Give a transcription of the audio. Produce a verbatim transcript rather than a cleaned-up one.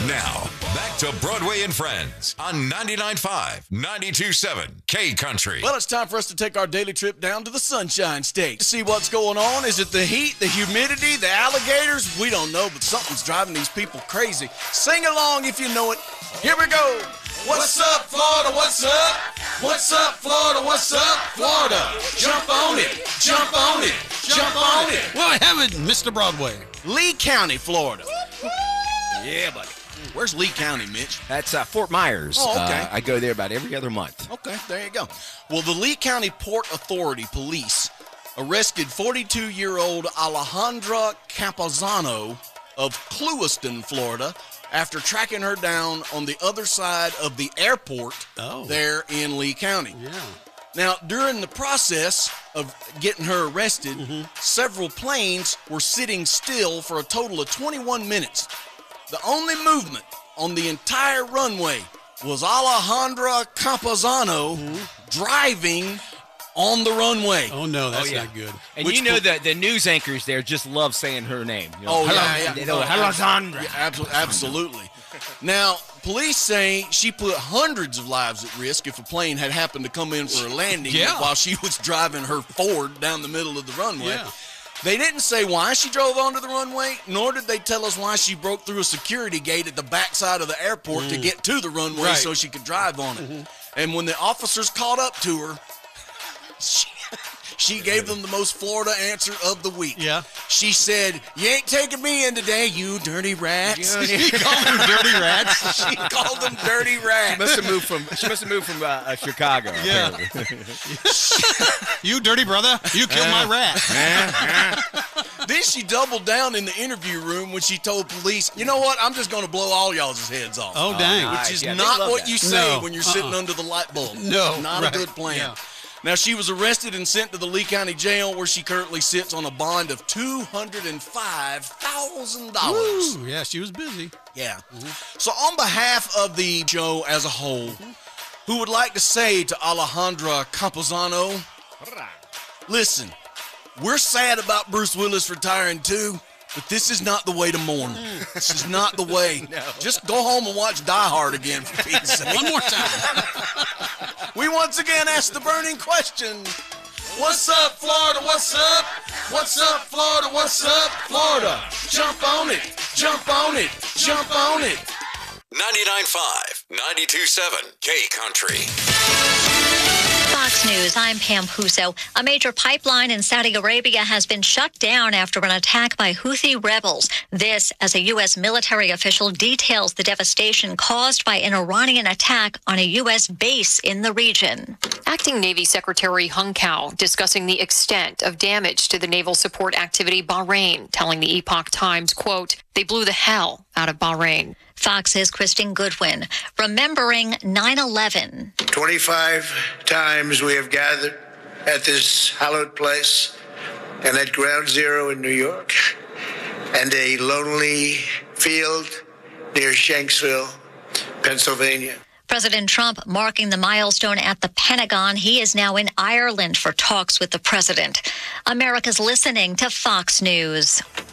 Now, back to Broadway and Friends on ninety-nine point five, ninety-two point seven K Country. Well, it's time for us to take our daily trip down to the Sunshine State to see what's going on. Is it the heat, the humidity, the alligators? We don't know, but something's driving these people crazy. Sing along if you know it. Here we go. What's up, Florida? What's up? What's up, Florida? What's up, Florida? Jump on it. Jump on it. Jump on it. Well, I have it, Mister Broadway. Lee County, Florida. Yeah, buddy. Where's Lee County, Mitch? That's uh, Fort Myers. Oh, okay. Uh, I go there about every other month. Okay, there you go. Well, the Lee County Port Authority police arrested forty-two-year-old Alejandra Campuzano of Clewiston, Florida, after tracking her down on the other side of the airport oh. there in Lee County. Yeah. Now, during the process of getting her arrested, mm-hmm. several planes were sitting still for a total of twenty-one minutes. The only movement on the entire runway was Alejandra Campuzano mm-hmm. driving on the runway. Oh, no, that's oh, yeah. not good. And Which you know po- that the news anchors there just love saying her name. You know, oh, yeah, yeah. Oh, Alejandra. Yeah, absolutely. absolutely. Now, police say she put hundreds of lives at risk if a plane had happened to come in for a landing yeah. while she was driving her Ford down the middle of the runway. Yeah. They didn't say why she drove onto the runway, nor did they tell us why she broke through a security gate at the backside of the airport mm. to get to the runway right. so she could drive on it. Mm-hmm. And when the officers caught up to her, she, she gave them the most Florida answer of the week. Yeah. She said, "You ain't taking me in today, you dirty rats." She called them dirty rats. She called them dirty rats. She must have moved from. She must have moved from uh, uh, Chicago. Yeah. You dirty brother, you killed my rat. Then she doubled down in the interview room when she told police, "You know what? I'm just going to blow all y'all's heads off." Oh, dang. Oh, Which nice. is Yeah, not what that. you say No. when you're Uh-uh. sitting under the light bulb. No, Not right. a good plan. Yeah. Now, she was arrested and sent to the Lee County Jail, where she currently sits on a bond of two hundred five thousand dollars. Woo, yeah, she was busy. Yeah. Mm-hmm. So on behalf of the show as a whole, mm-hmm. who would like to say to Alejandra Campuzano, listen, we're sad about Bruce Willis retiring too, but this is not the way to mourn. This is not the way. No. Just go home and watch Die Hard again, for Pete's sake. One more time. We once again ask the burning question. What's up, Florida? What's up? What's up, Florida? What's up, Florida? Jump on it. Jump on it. Jump on it. ninety-nine point five, ninety-two point seven K Country. Fox News, I'm Pam Puso. A major pipeline in Saudi Arabia has been shut down after an attack by Houthi rebels. This, as a U S military official details the devastation caused by an Iranian attack on a U S base in the region. Acting Navy Secretary Hung Kao discussing the extent of damage to the naval support activity Bahrain, telling the Epoch Times, quote, "They blew the hell out of Bahrain." Fox's Kristen Goodwin, remembering nine eleven. twenty-five times we have gathered at this hallowed place and at Ground Zero in New York and a lonely field near Shanksville, Pennsylvania. President Trump marking the milestone at the Pentagon. He is now in Ireland for talks with the president. America's listening to Fox News.